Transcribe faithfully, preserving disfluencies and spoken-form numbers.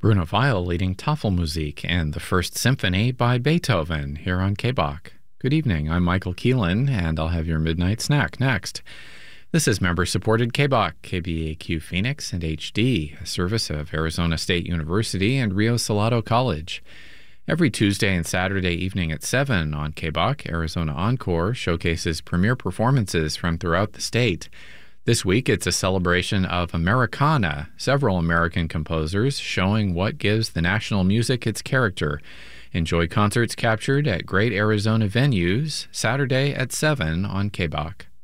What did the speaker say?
Bruno Weil leading Tafelmusik and the First Symphony by Beethoven here on K B O C. Good evening, I'm Michael Keelan, and I'll have your midnight snack next. This is member-supported K B O C, K B A Q Phoenix, and H D, a service of Arizona State University and Rio Salado College. Every Tuesday and Saturday evening at seven on K B O C, Arizona Encore showcases premier performances from throughout the state. This week, it's a celebration of Americana, several American composers showing what gives the national music its character. Enjoy concerts captured at great Arizona venues, Saturday at seven on K B O C.